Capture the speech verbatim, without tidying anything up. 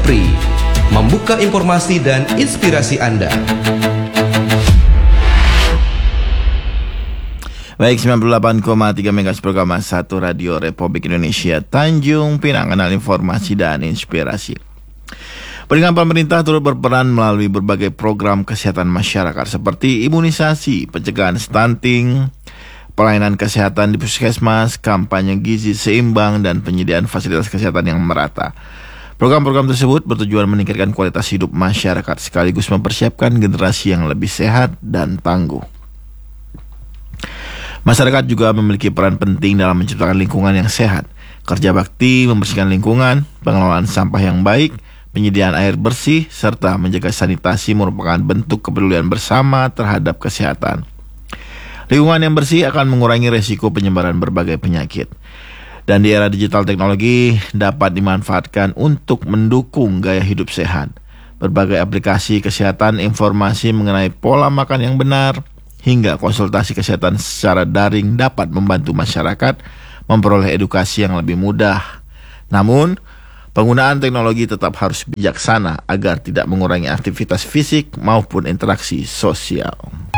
Free, membuka informasi dan inspirasi Anda. Baik, sembilan puluh delapan koma tiga MHz program satu Radio Republik Indonesia Tanjung Pinang, kanal informasi dan inspirasi. Peringatan pemerintah turut berperan melalui berbagai program kesehatan masyarakat seperti imunisasi, pencegahan stunting, pelayanan kesehatan di puskesmas, kampanye gizi seimbang, dan penyediaan fasilitas kesehatan yang merata. Program-program tersebut bertujuan meningkatkan kualitas hidup masyarakat sekaligus mempersiapkan generasi yang lebih sehat dan tangguh. Masyarakat juga memiliki peran penting dalam menciptakan lingkungan yang sehat. Kerja bakti membersihkan lingkungan, pengelolaan sampah yang baik, penyediaan air bersih, serta menjaga sanitasi merupakan bentuk kepedulian bersama terhadap kesehatan. Lingkungan yang bersih akan mengurangi resiko penyebaran berbagai penyakit. Dan di era digital teknologi dapat dimanfaatkan untuk mendukung gaya hidup sehat. Berbagai aplikasi kesehatan, informasi mengenai pola makan yang benar, hingga konsultasi kesehatan secara daring dapat membantu masyarakat memperoleh edukasi yang lebih mudah. Namun, penggunaan teknologi tetap harus bijaksana agar tidak mengurangi aktivitas fisik maupun interaksi sosial.